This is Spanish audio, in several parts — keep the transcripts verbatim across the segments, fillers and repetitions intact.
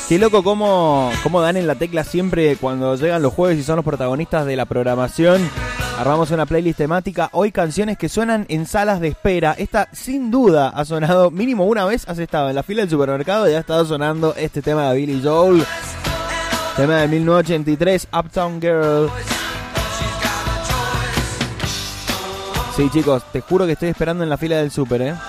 Qué loco cómo, cómo dan en la tecla siempre cuando llegan los jueves y son los protagonistas de la programación. Armamos una playlist temática. Hoy canciones que suenan en salas de espera. Esta sin duda ha sonado mínimo una vez. Has estado en la fila del supermercado y ha estado sonando este tema de Billy Joel. Tema de mil novecientos ochenta y tres, Uptown Girl. Sí, chicos, te juro que estoy esperando en la fila del súper, ¿eh?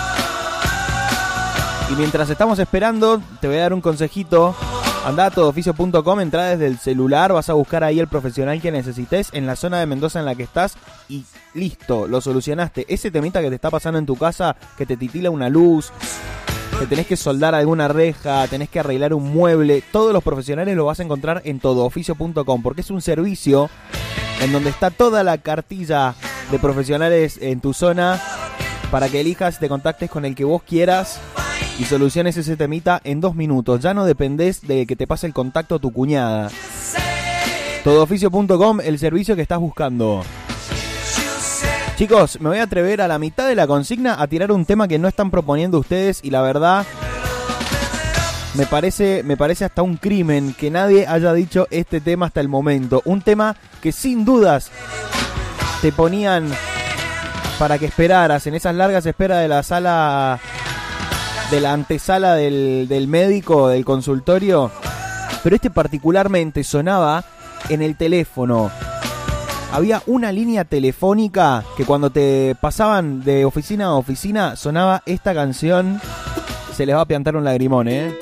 Y mientras estamos esperando, te voy a dar un consejito. Andá a todoficio punto com, entrá desde el celular, vas a buscar ahí el profesional que necesites en la zona de Mendoza en la que estás y listo, lo solucionaste. Ese temita que te está pasando en tu casa, que te titila una luz, que tenés que soldar alguna reja, tenés que arreglar un mueble, todos los profesionales lo vas a encontrar en todoficio punto com, porque es un servicio en donde está toda la cartilla de profesionales en tu zona para que elijas, te contactes con el que vos quieras y soluciones ese temita en dos minutos. Ya no dependés de que te pase el contacto tu cuñada. todoficio punto com, el servicio que estás buscando. Chicos, me voy a atrever a la mitad de la consigna a tirar un tema que no están proponiendo ustedes y la verdad me parece, me parece hasta un crimen que nadie haya dicho este tema hasta el momento. Un tema que sin dudas te ponían para que esperaras en esas largas esperas de la sala, de la antesala del, del médico, del consultorio. Pero este particularmente sonaba en el teléfono. Había una línea telefónica que cuando te pasaban de oficina a oficina sonaba esta canción. Se les va a piantar un lagrimón, ¿eh?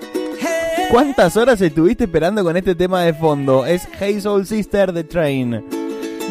¿Cuántas horas estuviste esperando con este tema de fondo? Es Hey Soul Sister de Train.